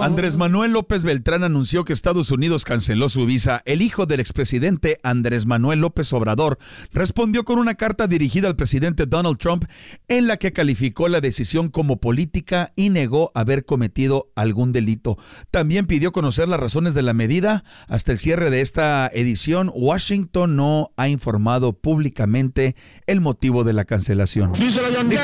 Andrés Manuel López Beltrán anunció que Estados Unidos canceló su visa. El hijo del expresidente Andrés Manuel López Obrador respondió con una carta dirigida al presidente Donald Trump en la que calificó la decisión como política y negó haber cometido algún delito. También pidió conocer las razones de la medida. Hasta el cierre de esta edición, Washington no ha informado públicamente el motivo de la cancelación.